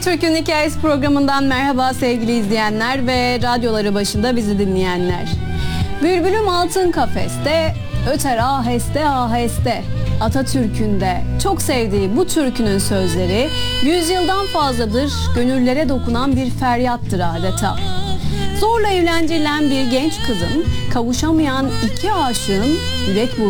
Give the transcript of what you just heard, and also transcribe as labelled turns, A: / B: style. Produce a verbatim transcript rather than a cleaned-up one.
A: Türk'ün Hikayesi programından merhaba sevgili izleyenler ve radyoları başında bizi dinleyenler. Bülbülüm altın kafeste, öter aheste aheste. Atatürk'ün de çok sevdiği bu türkünün sözleri yüzyıldan fazladır gönüllere dokunan bir feryattır adeta. Zorla evlendirilen bir genç kızın, kavuşamayan iki aşığın yürek burkması